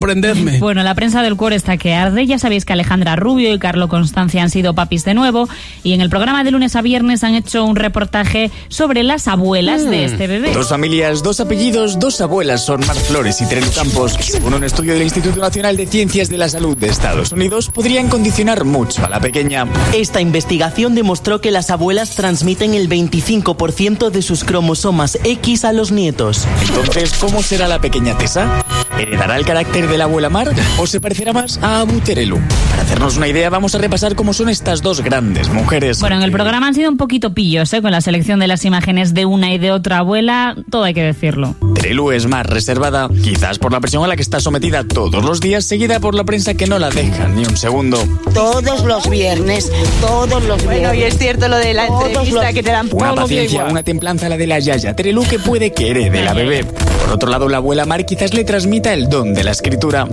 Sorprendedme. Bueno, la prensa del cuore está que arde. Ya sabéis que Alejandra Rubio y Carlo Constancia han sido papis de nuevo. Y en el programa de lunes a viernes han hecho un reportaje sobre las abuelas de este bebé. 2 familias, 2 apellidos, 2 abuelas son Mar Flores y Terelu Campos. Según un estudio del Instituto Nacional de Ciencias de la Salud de Estados Unidos, podrían condicionar mucho a la pequeña. Esta investigación demostró que las abuelas transmiten el 25% de sus cromosomas X a los nietos. Entonces, ¿cómo será la pequeña Tessa? ¿Heredará el carácter de la abuela Mar o se parecerá más a Abu Terelu? Para hacernos una idea, vamos a repasar cómo son estas 2 grandes mujeres. Bueno, en el programa han sido un poquito pillos, con la selección de las imágenes de una y de otra abuela, todo hay que decirlo. Terelu es más reservada, quizás por la presión a la que está sometida todos los días, seguida por la prensa que no la deja ni un segundo. Todos los viernes. Bueno, y es cierto lo de la entrevista que te dan. Una paciencia, una templanza la de la yaya Terelu que puede que herede la bebé. Por otro lado, la abuela Mar quizás le transmita el don de la escritura.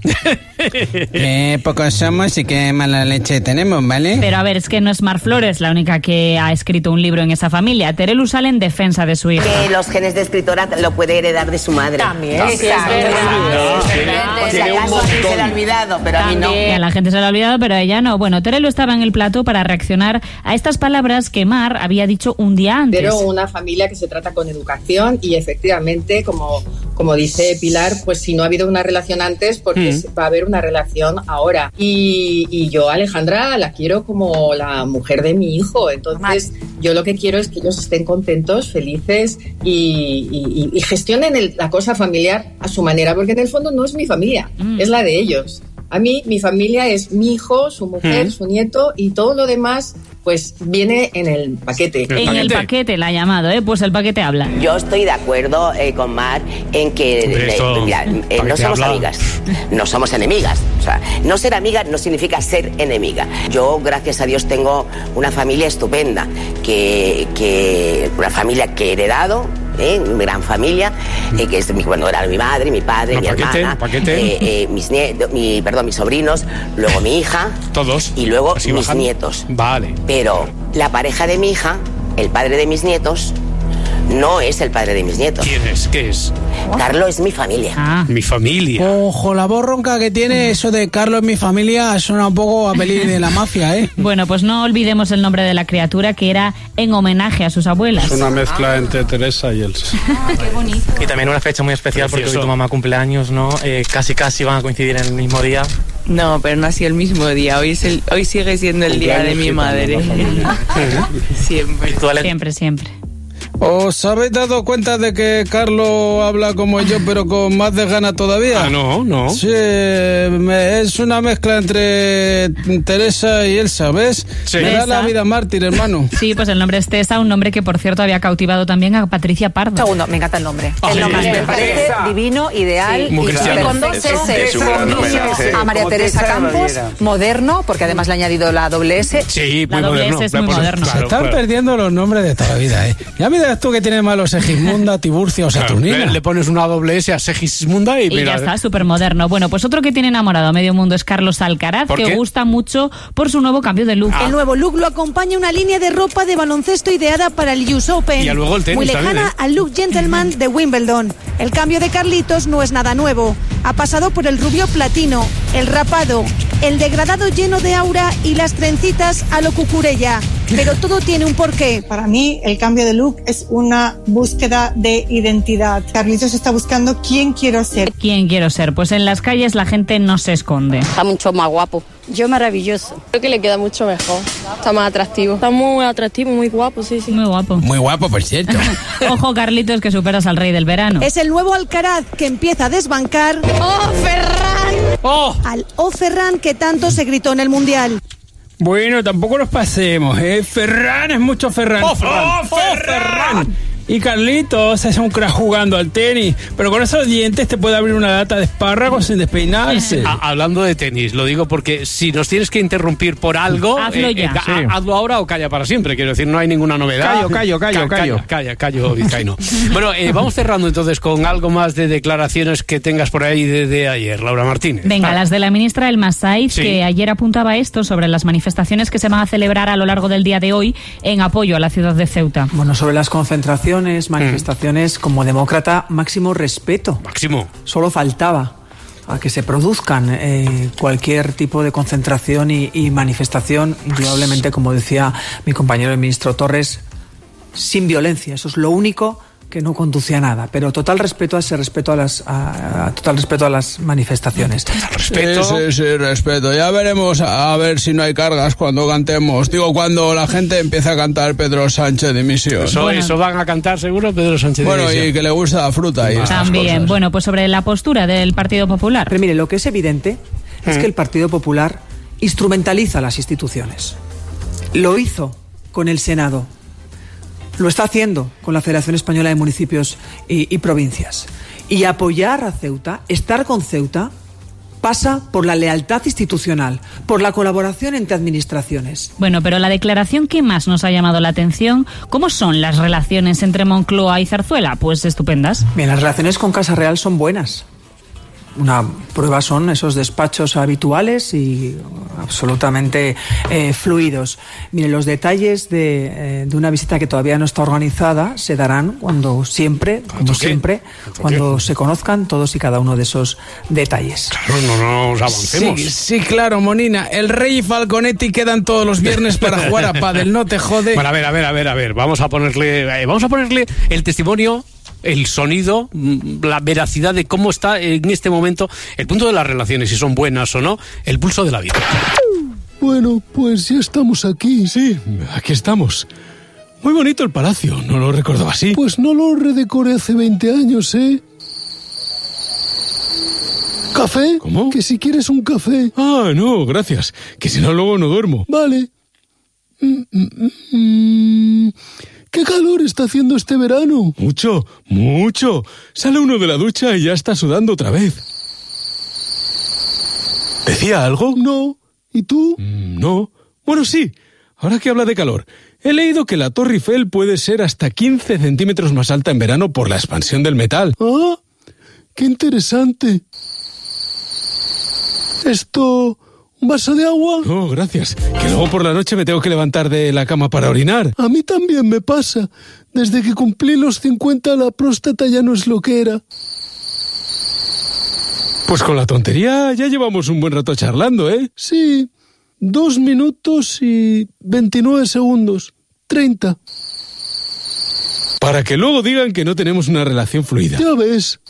Pocos somos y qué mala leche tenemos, ¿vale? Pero a ver, es que no es Mar Flores la única que ha escrito un libro en esa familia. Terelu sale en defensa de su hija. Que los genes de escritora lo puede heredar de su madre. También. Sí, es verdad. Si acaso a ti se le ha olvidado, pero a mí no. A la gente se le ha olvidado, pero a ella no. Bueno, Terelu estaba en el plató para reaccionar a estas palabras que Mar había dicho un día antes. Pero una familia que se trata con educación y efectivamente, como dice Pilar, pues si no ha habido una relación antes, porque va a haber una relación ahora. Y yo, Alejandra, la quiero como la mujer de mi hijo. Entonces, yo lo que quiero es que ellos estén contentos, felices y gestionen la cosa familiar a su manera, porque en el fondo no es mi familia, es la de ellos. A mí, mi familia es mi hijo, su mujer, su nieto y todo lo demás, pues viene en el paquete. El paquete la ha llamado, pues el paquete habla. Yo estoy de acuerdo con Mar en que no somos amigas, no somos enemigas. O sea, no ser amiga no significa ser enemiga. Yo, gracias a Dios, tengo una familia estupenda, una familia que he heredado. Una gran familia, que es cuando era mi madre, mi padre, mi hermana, mis sobrinos, luego mi hija, todos, y luego mis nietos. Vale. Pero la pareja de mi hija, el padre de mis nietos, no es el padre de mis nietos. ¿Quién es? ¿Qué es? Carlos es mi familia. Mi familia. Ojo, la voz ronca que tiene eso de Carlos es mi familia suena un poco a peli de la mafia, Bueno, pues no olvidemos el nombre de la criatura, que era en homenaje a sus abuelas. Es una mezcla entre Teresa y Elsa. Qué bonito. Y también una fecha muy especial. Precioso. Porque hoy tu mamá cumpleaños, ¿no? Casi van a coincidir en el mismo día. No, pero no ha sido el mismo día. Hoy sigue siendo el día de mi madre. Siempre. ¿Os habéis dado cuenta de que Carlos habla como yo, pero con más desgana todavía? Ah, no. Sí, es una mezcla entre Teresa y Elsa, ¿ves? Sí. Me da la vida mártir, hermano. Sí, pues el nombre es Tessa, un nombre que, por cierto, había cautivado también a Patricia Pardo. Segundo, me encanta el nombre. El nombre me parece divino, ideal. Muy cristiano. Y con 2 S. A María Teresa Campos, moderno, porque además le ha añadido la doble S. Sí, muy moderno. Es muy moderno. Se están perdiendo los nombres de toda la vida, Ya me tú que tienes malos Segismunda, Tiburcia o Saturnina. Le pones una doble S a Segismunda y ya está, súper moderno. Bueno, pues otro que tiene enamorado a medio mundo es Carlos Alcaraz, que gusta mucho por su nuevo cambio de look. El nuevo look lo acompaña una línea de ropa de baloncesto ideada para el US Open. Y luego el tenis muy lejana también, al look gentleman de Wimbledon. El cambio de Carlitos no es nada nuevo. Ha pasado por el rubio platino, el rapado, el degradado lleno de aura y las trencitas a lo cucurella. Pero todo tiene un porqué. Para mí, el cambio de look es una búsqueda de identidad. Carlitos está buscando quién quiero ser. ¿Quién quiero ser? Pues en las calles la gente no se esconde. Está mucho más guapo. Yo maravilloso. Creo que le queda mucho mejor. Está más atractivo. Está muy atractivo, muy guapo, sí. Muy guapo. Muy guapo, por cierto. Ojo, Carlitos, que superas al rey del verano. Es el nuevo Alcaraz que empieza a desbancar... ¡Oh, Ferran! Al Ferran que tanto se gritó en el Mundial. Bueno, tampoco nos pasemos, Ferran es mucho Ferran. Ferran! Y Carlitos es un crack jugando al tenis, pero con esos dientes te puede abrir una lata de espárragos sin despeinarse. Hablando de tenis, lo digo porque si nos tienes que interrumpir por algo, hazlo ya. Hazlo ahora o calla para siempre. Quiero decir, no hay ninguna novedad. Callo, vizcaíno. Bueno, vamos cerrando entonces con algo más de declaraciones que tengas por ahí de ayer, Laura Martínez. Venga, las de la ministra Elma Saiz, que ayer apuntaba esto sobre las manifestaciones que se van a celebrar a lo largo del día de hoy en apoyo a la ciudad de Ceuta. Bueno, sobre las concentraciones, manifestaciones, como demócrata, máximo respeto. Máximo. Solo faltaba. a que se produzcan cualquier tipo de concentración y manifestación, indudablemente, como decía mi compañero el ministro Torres, sin violencia. Eso es lo único que no conduce a nada, pero total respeto a las manifestaciones. Respeto. Sí, respeto. Ya veremos a ver si no hay cargas cuando cantemos. Digo, cuando la gente empiece a cantar Pedro Sánchez dimisión. Eso van a cantar seguro Pedro Sánchez dimisión. Bueno, y que le gusta la fruta y estas también. cosas. Bueno, pues sobre la postura del Partido Popular. Pero mire, lo que es evidente es que el Partido Popular instrumentaliza las instituciones. Lo hizo con el Senado. Lo está haciendo con la Federación Española de Municipios y Provincias. Y apoyar a Ceuta, estar con Ceuta, pasa por la lealtad institucional, por la colaboración entre administraciones. Bueno, pero la declaración que más nos ha llamado la atención, ¿cómo son las relaciones entre Moncloa y Zarzuela? Pues estupendas. Bien, las relaciones con Casa Real son buenas. Una prueba son esos despachos habituales y absolutamente fluidos. Mire, los detalles de una visita que todavía no está organizada se darán cuando se conozcan todos y cada uno de esos detalles. Claro, no nos avancemos. Sí, claro, Monina. El Rey y Falconetti quedan todos los viernes para jugar a pádel, no te jode. Bueno, a ver. Vamos a ponerle el testimonio, el sonido, la veracidad de cómo está en este momento el punto de las relaciones, si son buenas o no, el pulso de la vida. Bueno, pues ya estamos aquí. Sí, aquí estamos. Muy bonito el palacio, ¿no lo recordaba así? Pues no lo redecoré hace 20 años, ¿eh? ¿Café? ¿Cómo? Que si quieres un café. Ah, no, gracias. Que si no, luego no duermo. Vale. ¿Qué calor está haciendo este verano? Mucho. Sale uno de la ducha y ya está sudando otra vez. ¿Decía algo? No. ¿Y tú? No. Bueno, sí. Ahora que habla de calor, he leído que la Torre Eiffel puede ser hasta 15 centímetros más alta en verano por la expansión del metal. Ah, qué interesante. ¿Esto... un vaso de agua? No, gracias. Que luego por la noche me tengo que levantar de la cama para orinar. A mí también me pasa. Desde que cumplí los 50 la próstata ya no es lo que era. Pues con la tontería ya llevamos un buen rato charlando, ¿eh? Sí, 2 minutos y 29 segundos. 30. Para que luego digan que no tenemos una relación fluida. Ya ves.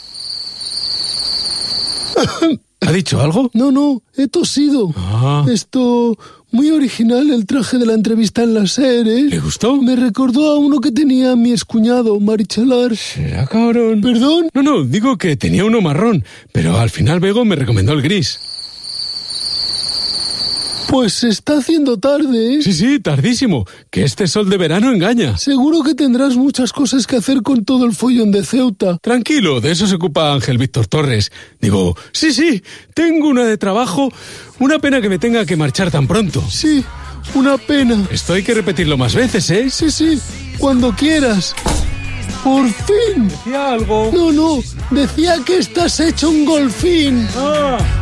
¿Ha dicho algo? No, he tosido. Ah. Esto... muy original el traje de la entrevista en la SER, ¿eh? ¿Le gustó? Me recordó a uno que tenía mi excuñado, Marichalar. ¿Será cabrón? ¿Perdón? No, digo que tenía uno marrón, pero al final Bego me recomendó el gris. Pues se está haciendo tarde, ¿eh? Sí, tardísimo. Que este sol de verano engaña. Seguro que tendrás muchas cosas que hacer con todo el follón de Ceuta. Tranquilo, de eso se ocupa Ángel Víctor Torres. Digo, sí, tengo una de trabajo. Una pena que me tenga que marchar tan pronto. Sí, una pena. Esto hay que repetirlo más veces, ¿eh? Sí, cuando quieras. ¡Por fin! ¿Decía algo? No, decía que estás hecho un golfín. Ah.